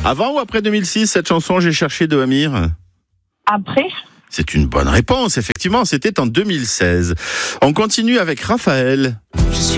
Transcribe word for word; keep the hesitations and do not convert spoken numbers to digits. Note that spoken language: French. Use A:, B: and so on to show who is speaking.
A: Avant ou après deux mille six, cette chanson J'ai cherché de Amir?
B: Après.
A: C'est une bonne réponse, effectivement, c'était en deux mille seize. On continue avec Raphaël.